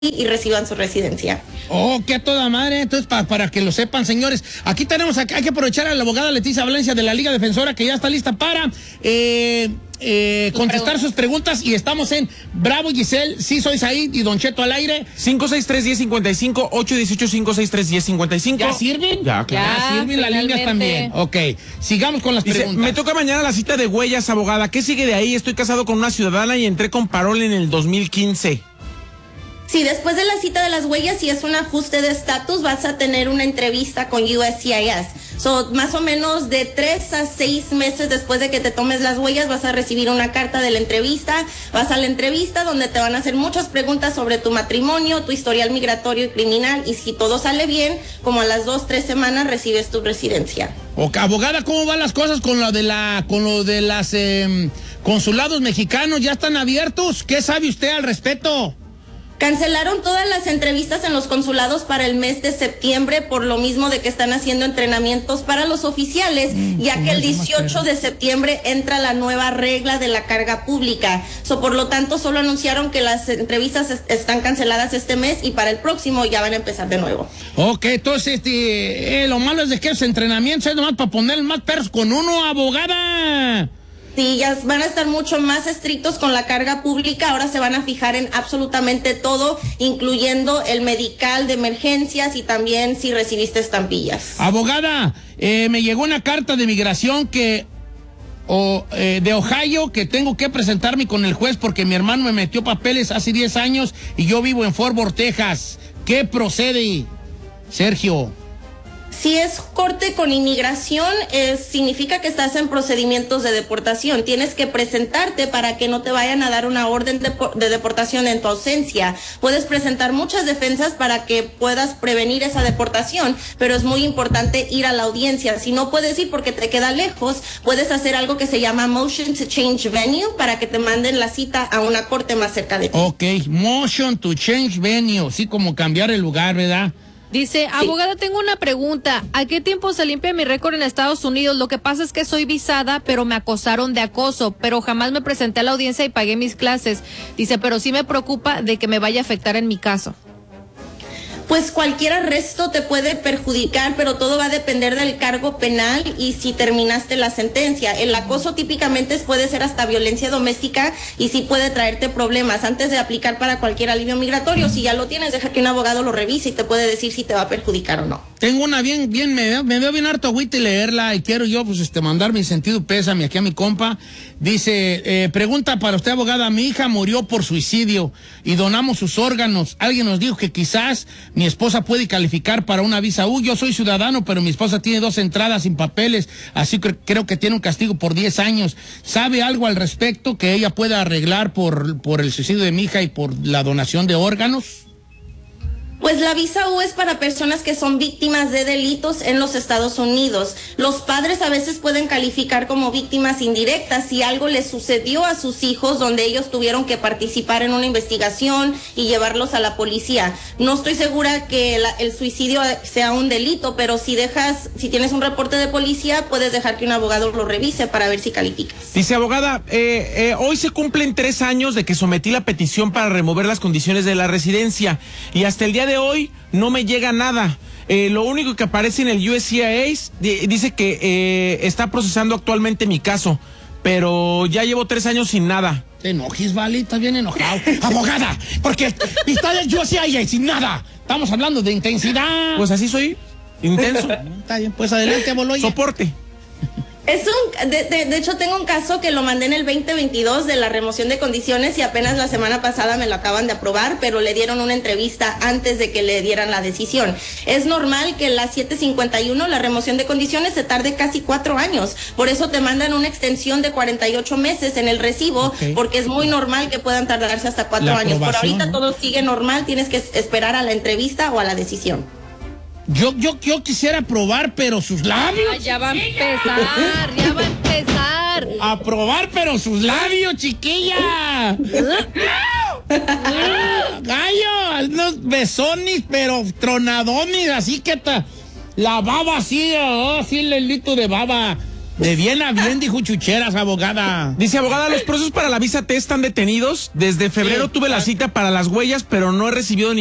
y reciban su residencia. Oh, qué a toda madre. Entonces, para que lo sepan, señores, aquí tenemos, hay que aprovechar a la abogada Leticia Valencia de la Liga Defensora, que ya está lista para contestar sus preguntas, y estamos en Bravo, Giselle, sí soy Said y Don Cheto al aire. 563-1055, 818-563-1055. ¿Ya sirven? Ya, claro. Ya sirven las líneas también. Ok, sigamos con las preguntas. Me toca mañana la cita de huellas, abogada. ¿Qué sigue de ahí? Estoy casado con una ciudadana y entré con parol en el 2015. Sí, después de la cita de las huellas, si es un ajuste de estatus, vas a tener una entrevista con USCIS. Más o menos de 3 a 6 meses después de que te tomes las huellas, vas a recibir una carta de la entrevista. Vas a la entrevista donde te van a hacer muchas preguntas sobre tu matrimonio, tu historial migratorio y criminal. Y si todo sale bien, como a las 2-3 semanas recibes tu residencia. Ok, abogada, ¿cómo van las cosas con lo de las consulados mexicanos? ¿Ya están abiertos? ¿Qué sabe usted al respecto? Cancelaron todas las entrevistas en los consulados para el mes de septiembre por lo mismo de que están haciendo entrenamientos para los oficiales, ya que el 18 de septiembre entra la nueva regla de la carga pública. Por lo tanto, solo anunciaron que las entrevistas están canceladas este mes y para el próximo ya van a empezar de nuevo. Ok, entonces lo malo es de que esos entrenamientos es nomás para poner más perros con uno, abogada. Sí, ya van a estar mucho más estrictos con la carga pública. Ahora se van a fijar en absolutamente todo, incluyendo el medical de emergencias y también si recibiste estampillas. Abogada, me llegó una carta de migración de Ohio, que tengo que presentarme con el juez porque mi hermano me metió papeles hace 10 años y yo vivo en Fort Worth, Texas. ¿Qué procede, Sergio? Si es corte con inmigración, significa que estás en procedimientos de deportación. Tienes que presentarte para que no te vayan a dar una orden de deportación en tu ausencia. Puedes presentar muchas defensas para que puedas prevenir esa deportación, pero es muy importante ir a la audiencia. Si no puedes ir porque te queda lejos, puedes hacer algo que se llama Motion to Change Venue para que te manden la cita a una corte más cerca de ti. Ok, Motion to Change Venue, sí, como cambiar el lugar, ¿verdad? Dice, abogada, tengo una pregunta. ¿A qué tiempo se limpia mi récord en Estados Unidos? Lo que pasa es que soy visada, pero me acusaron de acoso, pero jamás me presenté a la audiencia y pagué mis clases. Dice, pero sí me preocupa de que me vaya a afectar en mi caso. Pues cualquier arresto te puede perjudicar, pero todo va a depender del cargo penal y si terminaste la sentencia. El acoso típicamente puede ser hasta violencia doméstica y sí puede traerte problemas. Antes de aplicar para cualquier alivio migratorio, si ya lo tienes, deja que un abogado lo revise y te puede decir si te va a perjudicar o no. Tengo una me veo bien harto agüita y leerla, y quiero yo mandar mi sentido pésame aquí a mi compa. Dice, pregunta para usted, abogada, mi hija murió por suicidio y donamos sus órganos. Alguien nos dijo que quizás mi esposa puede calificar para una visa U. Yo soy ciudadano, pero mi esposa tiene 2 entradas sin papeles, así que creo que tiene un castigo por 10 años. ¿Sabe algo al respecto que ella pueda arreglar por el suicidio de mi hija y por la donación de órganos? Pues la visa U es para personas que son víctimas de delitos en los Estados Unidos. Los padres a veces pueden calificar como víctimas indirectas si algo les sucedió a sus hijos donde ellos tuvieron que participar en una investigación y llevarlos a la policía. No estoy segura que el suicidio sea un delito, pero si tienes un reporte de policía, puedes dejar que un abogado lo revise para ver si calificas. Dice, abogada, hoy se cumplen 3 años de que sometí la petición para remover las condiciones de la residencia y hasta el día de hoy no me llega nada. Lo único que aparece en el USCIS dice que está procesando actualmente mi caso, pero ya llevo 3 años sin nada. Te enojes, vale, estás bien enojado. Abogada, porque está el USCIS sin nada. Estamos hablando de intensidad. Pues así soy, intenso. Está bien, pues adelante, Boloya. Soporte. De hecho, tengo un caso que lo mandé en el 2022 de la remoción de condiciones y apenas la semana pasada me lo acaban de aprobar, pero le dieron una entrevista antes de que le dieran la decisión. Es normal que la 751, la remoción de condiciones, se tarde casi 4 años. Por eso te mandan una extensión de 48 meses en el recibo, porque es muy normal que puedan tardarse hasta 4 años. Por ahorita todo sigue normal, tienes que esperar a la entrevista o a la decisión. Yo quisiera probar, pero sus labios. Ya va a empezar. A probar, pero sus labios, chiquilla. Gallo, unos besones, pero tronadones, así que la baba así, así el hilito de baba. De bien a bien, dijo Chucheras, abogada. Dice, abogada, los procesos para la visa T están detenidos. Desde febrero tuve la cita para las huellas, pero no he recibido